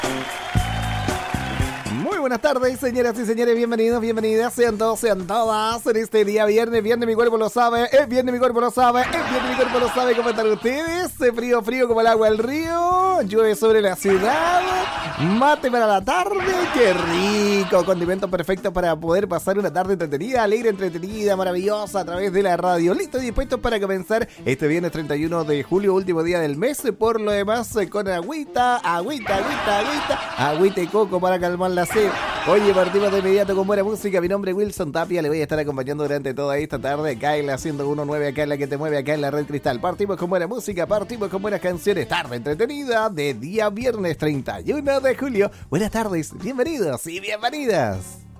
Muy buenas tardes, señoras y señores, bienvenidos, bienvenidas, sean todos, sean todas en este día viernes, mi cuerpo lo sabe, es viernes mi cuerpo lo sabe, es viernes mi cuerpo lo sabe. ¿Cómo están ustedes? Frío, frío como el agua del río, llueve sobre la ciudad, mate para la tarde, qué rico, condimento perfecto para poder pasar una tarde entretenida, alegre, entretenida, maravillosa a través de la radio. Listo y dispuestos para comenzar este viernes 31 de julio, último día del mes, por lo demás con agüita y coco para calmar la sed. Oye, partimos de inmediato con buena música. Mi nombre es Wilson Tapia, le voy a estar acompañando durante toda esta tarde acá en la 101.9, acá en la que te mueve, acá en la Red Cristal. Partimos con buena música, partimos con buenas canciones. Tarde entretenida de día viernes 31 de julio. Buenas tardes, bienvenidos y bienvenidas.